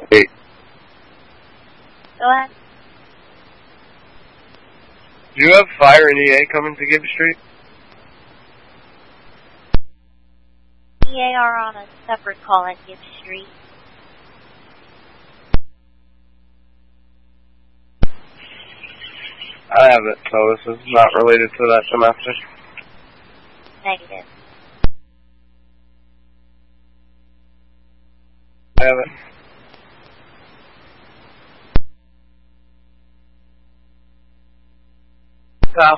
Hey. Go ahead. Do you have fire and EA coming to Gibbs Street? EA are on a separate call at Gibbs Street. I have it, so this is not related to that semester. Negative. I have it. Go.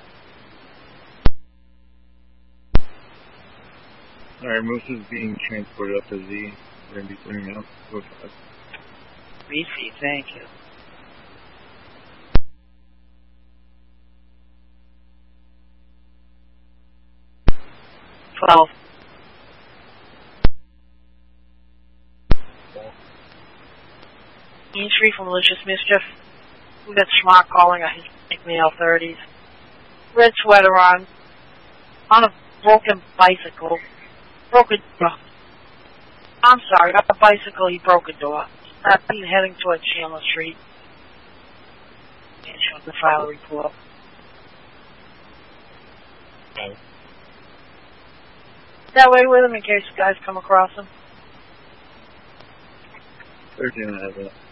Alright, Moose is being transported up to Z. We're going to be putting out. Go fast. Beefy, thank you. Well. Main Street from Malicious Mischief. We got Schmark calling at his male 30s. Red sweater on a broken bicycle. Broken door. I'm sorry, not a bicycle, he broke a door. He's heading towards Chandler Street. And showing the file report. Okay. That way with him in case you guys come across him. 13 has it.